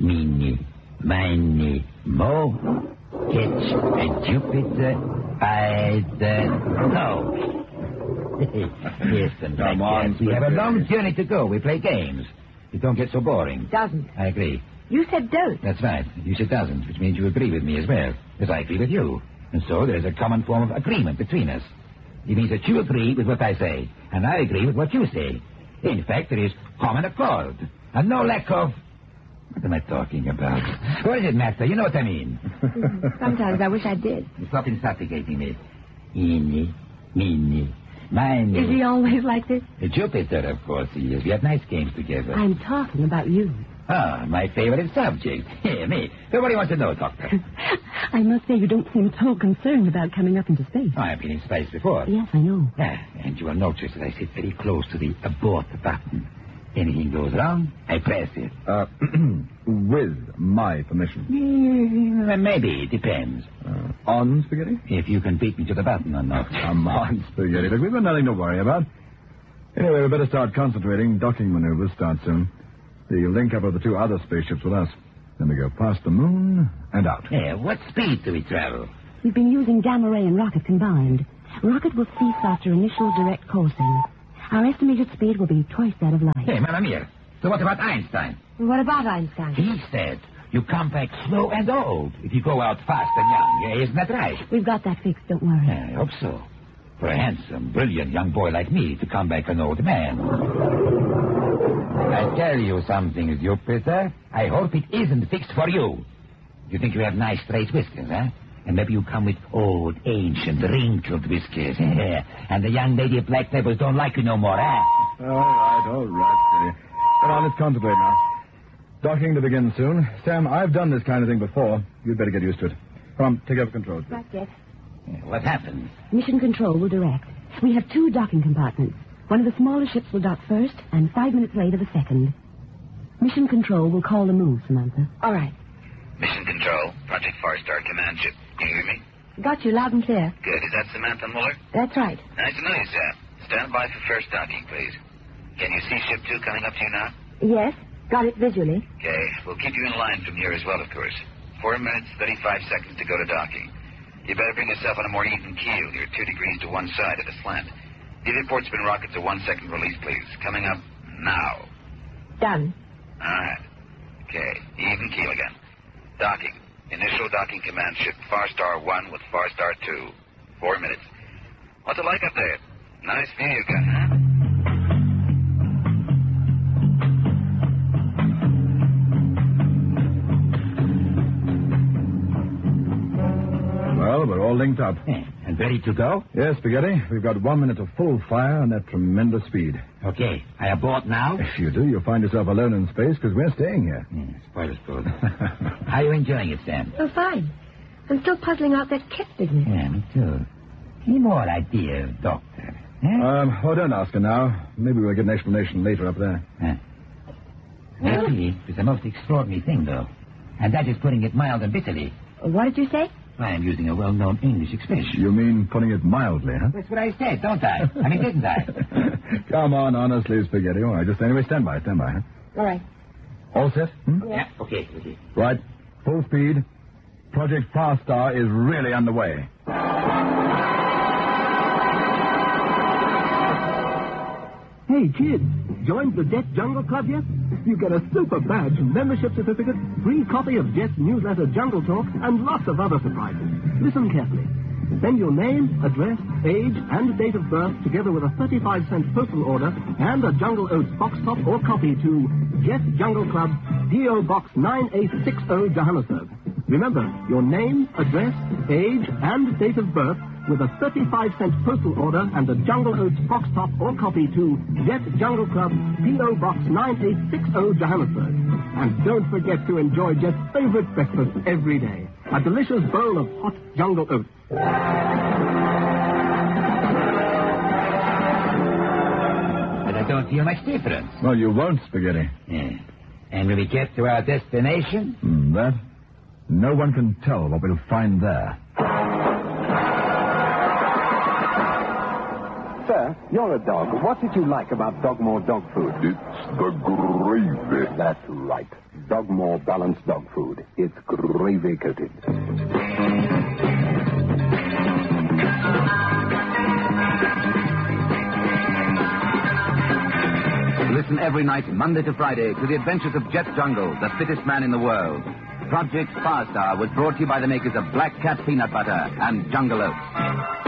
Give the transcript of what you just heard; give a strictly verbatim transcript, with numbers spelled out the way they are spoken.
meeny, miny, mo. Catch a Jupiter by the nose. Yes, and Come on, we have a long journey to go. We play games. It don't get so boring. Doesn't. I agree. You said don't. That's right. You said doesn't, which means you agree with me as well, as I agree with you. And so there's a common form of agreement between us. It means that you agree with what I say, and I agree with what you say. In fact, there is common accord, and no lack of... What am I talking about? What is it, Master? You know what I mean. Sometimes I wish I did. Stop instigating me. Eeny, meeny, miny. Is he always like this? Jupiter, of course he is. We have nice games together. I'm talking about you. Ah, my favorite subject. Here, me. So what do you want to know, Doctor? I must say you don't seem so concerned about coming up into space. Oh, I've been in space before. Yes, I know. Ah, and you will notice that I sit very close to the abort button. Anything goes wrong, I press it. Uh, with my permission. Mm, maybe, it depends. Uh, on, Spaghetti? If you can beat me to the button or not. Come on, Spaghetti. Look, we've got nothing to worry about. Anyway, we better start concentrating. Docking maneuvers start soon. The link-up of the two other spaceships with us. Then we go past the moon and out. Yeah, what speed do we travel? We've been using gamma ray and rocket combined. Rocket will cease after initial direct coursing. Our estimated speed will be twice that of light. Hey, Madame here. So what about Einstein? What about Einstein? He said you come back slow and old if you go out fast and young. Yeah, isn't that right? We've got that fixed, don't worry. Yeah, I hope so. For a handsome, brilliant young boy like me to come back an old man. I tell you something, Jupiter. I hope it isn't fixed for you. You think you have nice straight whiskers, huh? And maybe you come with old, ancient, wrinkled whiskers. And the young lady of black labels don't like you no more, huh? All right, all right, Spaghetti. Come on, let's concentrate now. Docking to begin soon. Sam, I've done this kind of thing before. You'd better get used to it. Come on, take over controls. Right, Jeff. What happens? Mission Control will direct. We have two docking compartments. One of the smaller ships will dock first, and five minutes later the second. Mission Control will call the move, Samantha. All right. Mission Control, Project Far Star Command Ship. Can you hear me? Got you loud and clear. Good. Is that Samantha Muller? That's right. Nice to know you, Sam. Stand by for first docking, please. Can you see Ship two coming up to you now? Yes, got it visually. Okay. We'll keep you in line from here as well, of course. Four minutes, thirty-five seconds to go to docking. You better bring yourself on a more even keel. You're two degrees to one side at a slant. Give your port spin rockets a one-second release, please. Coming up now. Done. All right. Okay. Even keel again. Docking. Initial docking command ship Far Star one with Far Star two. Four minutes. What's it like up there? Nice view you got, huh? Well, we're all linked up. Yeah, and ready to go? Yes, Spaghetti. We've got one minute of full fire and at tremendous speed. Okay. I abort now? If you do, you'll find yourself alone in space because we're staying here. Yeah, spoiler sport. How are you enjoying it, Sam? Oh, fine. I'm still puzzling out that kit business. Yeah, me too. Any more ideas, Doctor? Huh? Um, oh, don't ask her now. Maybe we'll get an explanation later up there. Huh. Maybe it's a most extraordinary thing, though. And that is putting it mild and bitterly. What did you say? I am using a well-known English expression. You mean putting it mildly, huh? That's what I said, don't I? I mean, didn't I? Come on, honestly, Spaghetti. All right, just anyway, stand by, stand by, huh? All right. All set? Hmm? Yeah, okay, okay. Right, full speed. Project Far Star is really underway. Hey, kids, joined the Jet Jungle Club yet? You get a super badge, membership certificate, free copy of Jet's newsletter Jungle Talk, and lots of other surprises. Listen carefully. Send your name, address, age, and date of birth together with a thirty-five cent postal order and a Jungle Oats box top or copy to Jet Jungle Club, P O Box nine eight six zero, Johannesburg. Remember, your name, address, age, and date of birth with a thirty-five cent postal order and a Jungle Oats box top or copy to Jet Jungle Club, P O Box nine eight six zero, Johannesburg. And don't forget to enjoy Jet's favorite breakfast every day, a delicious bowl of hot Jungle Oats. But I don't feel much difference. Well, you won't, Spaghetti. Yeah. And when we get to our destination? Mm, that? No one can tell what we'll find there. Sir, you're a dog. What did you like about Dogmore dog food? It's the gravy. That's right. Dogmore balanced dog food. It's gravy coated. Listen every night, Monday to Friday, to the adventures of Jet Jungle, the fittest man in the world. Project Farstar was brought to you by the makers of Black Cat Peanut Butter and Jungle Oats.